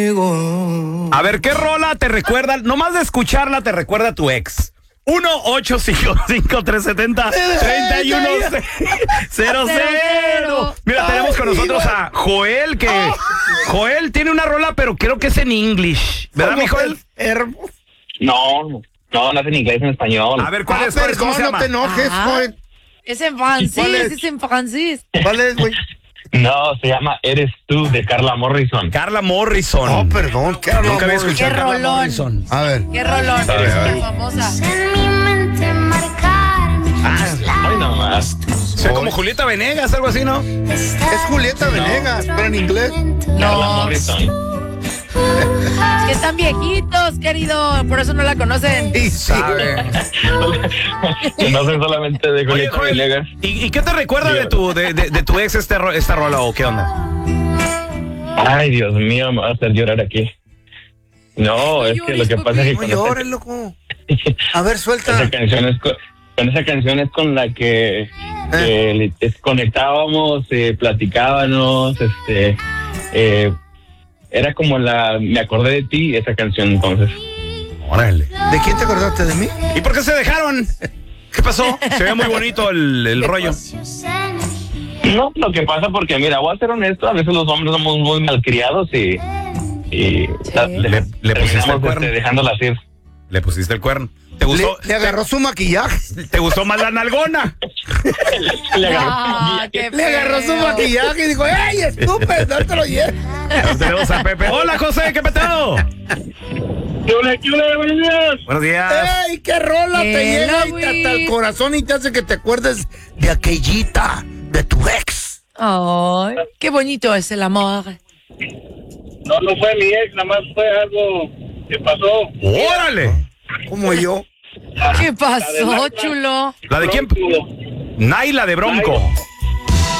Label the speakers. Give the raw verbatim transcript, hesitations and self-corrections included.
Speaker 1: A ver, ¿qué rola te recuerda? Nomás de escucharla te recuerda a tu ex. uno ocho cinco cinco tres siete cero tres uno cero cero. Mira, tenemos con nosotros a Joel, que Joel tiene una rola, pero creo que es en English. ¿Verdad, mi Joel?
Speaker 2: No, no, no es en inglés, en español.
Speaker 1: A ver, ¿cuál
Speaker 3: Ah,
Speaker 1: es? ¿Cuál es? ¿Cómo
Speaker 3: perdón,
Speaker 1: se
Speaker 3: no
Speaker 1: llama?
Speaker 3: te enojes,
Speaker 4: Ajá.
Speaker 3: Joel.
Speaker 4: Es en francés,
Speaker 3: ¿Cuál es?
Speaker 4: es en francés.
Speaker 3: ¿Cuál es, güey?
Speaker 2: No, se llama Eres tú, de Carla Morrison.
Speaker 1: Carla Morrison.
Speaker 3: Oh, perdón. ¿Qué
Speaker 1: Nunca había
Speaker 3: hablamos?
Speaker 1: escuchado
Speaker 4: Qué
Speaker 1: a Carla
Speaker 4: rolón.
Speaker 1: Morrison.
Speaker 3: A ver.
Speaker 4: Qué rolón,
Speaker 2: ver, a ver.
Speaker 4: qué famosa.
Speaker 5: En mi mente marcar mis
Speaker 2: Ay, no más.
Speaker 1: O sea, como Julieta Venegas, algo así, ¿no?
Speaker 3: Es Julieta Venegas, pero en inglés.
Speaker 2: Carla
Speaker 4: No,
Speaker 2: Morrison.
Speaker 4: es que están viejitos, querido, por eso no la conocen.
Speaker 3: Sí, sí.
Speaker 1: Sabe.
Speaker 2: No sé solamente de
Speaker 1: Oye,
Speaker 2: Julieta
Speaker 1: Joel,
Speaker 2: Venegas.
Speaker 1: ¿y, y qué te recuerda de tu, de, de, de tu ex este ro- esta rola o qué onda?
Speaker 2: Ay, Dios mío, me va a hacer llorar aquí. No, es que lo que pasa es que
Speaker 3: No
Speaker 2: con
Speaker 3: llores, loco. A ver,
Speaker 2: esa,
Speaker 3: suelta.
Speaker 2: esa canción es con, con esa canción es con la que, que le- es- conectábamos, eh, platicábamos, este, eh, era como la, me acordé de ti, esa canción entonces.
Speaker 1: Órale.
Speaker 3: ¿De quién te acordaste de mí?
Speaker 1: ¿Y por qué se dejaron? ¿Qué pasó? Se ve muy bonito el, el rollo.
Speaker 2: No, lo que pasa porque, mira, voy a ser honesto, a veces los hombres somos muy malcriados y, y ta-
Speaker 1: Le- le pusiste el
Speaker 2: terminamos,
Speaker 1: cuerno.
Speaker 2: este, dejándolas ir.
Speaker 1: Le pusiste el cuerno. ¿Te
Speaker 3: Le,
Speaker 1: gustó?
Speaker 3: le agarró su maquillaje.
Speaker 1: ¿Te gustó más la nalgona?
Speaker 2: Le agarró-
Speaker 4: Ah, qué
Speaker 3: Le agarró su
Speaker 4: feo.
Speaker 3: maquillaje y dijo, ¡ey, estúpido! No te lo lleves.
Speaker 1: Ya tenemos a Pepe. Hola, José, ¿qué peteo?
Speaker 2: ¿Qué ole, qué ole, buenos días?
Speaker 1: Buenos días.
Speaker 3: ¡Ey, qué rola te
Speaker 4: Hello,
Speaker 3: llega y te- hasta el
Speaker 4: Luis.
Speaker 3: corazón y te hace que te acuerdes de aquellita, de tu ex!
Speaker 4: Ay, qué bonito es el amor.
Speaker 2: No, no fue mi ex, nada más fue algo que pasó.
Speaker 1: ¡Órale!
Speaker 3: Como yo.
Speaker 4: ¿Qué pasó, chulo?
Speaker 1: ¿La de quién? Naila de Bronco.